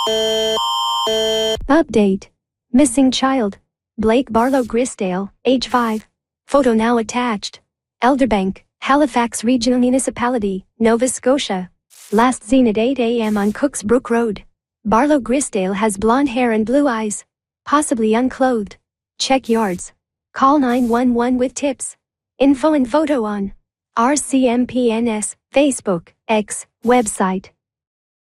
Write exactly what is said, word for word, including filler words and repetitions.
Update. Missing child. Blake Barlow Grisdale, age five. Photo now attached. Elderbank, Halifax Regional Municipality, Nova Scotia. Last seen at eight a m on Cooks Brook Road. Barlow Grisdale has blonde hair and blue eyes. Possibly unclothed. Check yards. Call nine one one with tips. Info and photo on R C M P N S, Facebook, X, website.